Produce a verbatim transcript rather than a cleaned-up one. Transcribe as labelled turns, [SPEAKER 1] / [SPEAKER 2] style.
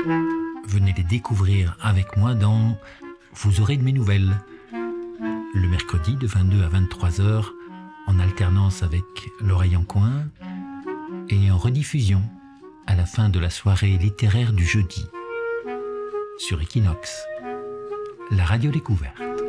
[SPEAKER 1] Venez les découvrir avec moi dans Vous aurez de mes nouvelles. Le mercredi de vingt-deux à vingt-trois heures, en alternance avec L'Oreille en Coin, et en rediffusion à la fin de la soirée littéraire du jeudi sur Equinox, la radio découverte.